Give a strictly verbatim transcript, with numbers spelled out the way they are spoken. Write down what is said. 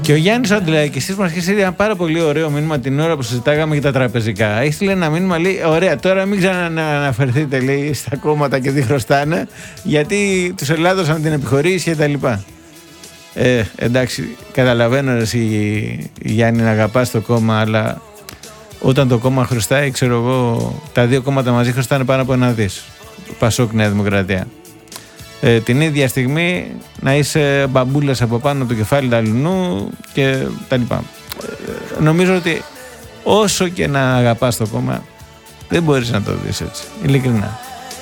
Και ο Γιάννης ο Αντιλαϊκιστής μας έστειλε ένα πάρα πολύ ωραίο μήνυμα την ώρα που συζητάγαμε για τα τραπεζικά. Έστειλε ένα μήνυμα, λέει: ωραία, τώρα μην ξανααναφερθείτε, λέει, στα κόμματα και τι χρωστάνε, γιατί τους ελάττωσαν την επιχορήγηση και τα λοιπά. Ε, εντάξει, καταλαβαίνω εσύ, Γιάννη, να αγαπάς το κόμμα, αλλά όταν το κόμμα χρωστάει, ξέρω εγώ, τα δύο κόμματα μαζί χρωστάνε πάνω από ένα δις. Πασόκ, Νέα Δημοκρατία. Ε, την ίδια στιγμή να είσαι μπαμπούλας από πάνω το κεφάλι του αλουνού και τα λοιπά. Ε, νομίζω ότι όσο και να αγαπάς το κόμμα, δεν μπορείς να το δεις έτσι, ειλικρινά.